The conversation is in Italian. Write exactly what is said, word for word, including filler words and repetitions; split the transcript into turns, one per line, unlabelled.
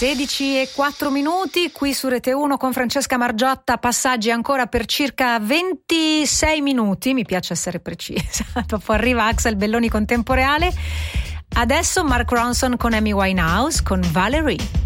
sedici e quattro minuti qui su Rete uno con Francesca Margiotta, passaggi ancora per circa ventisei minuti, mi piace essere precisa. Dopo arriva Axel Belloni con Tempo Reale. Adesso Mark Ronson con Amy Winehouse con Valerie.